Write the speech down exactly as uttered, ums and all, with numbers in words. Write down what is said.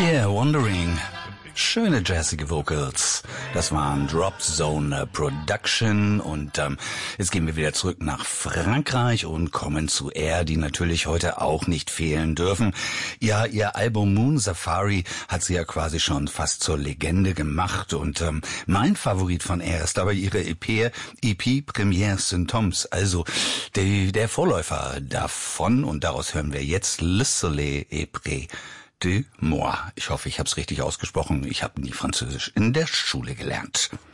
Yeah, Wondering. Schöne jazzige Vocals. Das waren Drop Zone Production und ähm, jetzt gehen wir wieder zurück nach Frankreich und kommen zu Air, die natürlich heute auch nicht fehlen dürfen. Ja, ihr Album Moon Safari hat sie ja quasi schon fast zur Legende gemacht und ähm, mein Favorit von Air ist aber ihre E P, E P Première Symptômes, also die, der Vorläufer davon, und daraus hören wir jetzt Le Soleil est près de moi. Ich hoffe, ich habe es richtig ausgesprochen. Ich habe nie Französisch in der Schule gelernt.